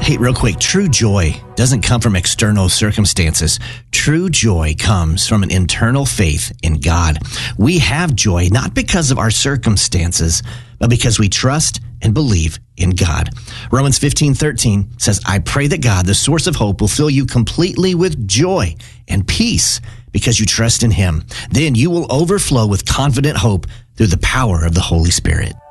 Hey, real quick, true joy doesn't come from external circumstances. True joy comes from an internal faith in God. We have joy not because of our circumstances, but because we trust and believe in God. Romans 15:13 says, I pray that God, the source of hope, will fill you completely with joy and peace because you trust in him. Then you will overflow with confident hope through the power of the Holy Spirit.